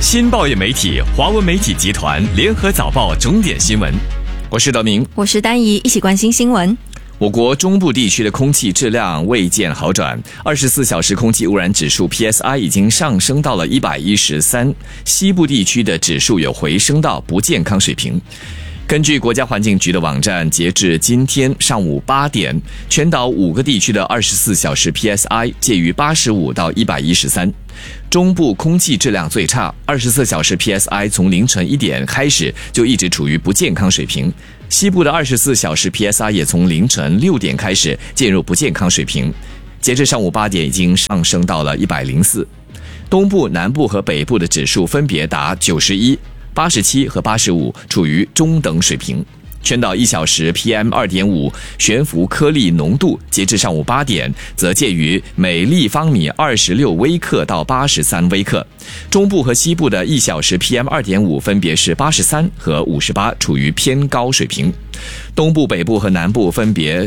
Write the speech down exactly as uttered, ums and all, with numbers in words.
新报业媒体华文媒体集团联合早报重点新闻，我是德明， 我是丹怡，一起关心新闻。 我国中部地区的空气质量未见好转，二十四小时空气污染指数 P S I 已经上升到了一百一十三，西部地区的指数有回升到不健康水平。根据国家环境局的网站，截至今天上午八点，全岛五个地区的二十四小时 P S I 介于八十五到一百一十三。中部空气质量最差，二十四小时 P S I 从凌晨一点开始就一直处于不健康水平。西部的二十四小时 P S I 也从凌晨六点开始进入不健康水平，截至上午八点已经上升到了一百零四。东部、南部和北部的指数分别达九十一、八十七和八十五，处于中等水平。全岛一小时 P M 二点五 悬浮颗粒浓度截至上午八点则介于每立方米二十六微克到八十三微克。中部和西部的一小时 P M 二点五 分别是八十三和五十八，处于偏高水平。东部、北部和南部分别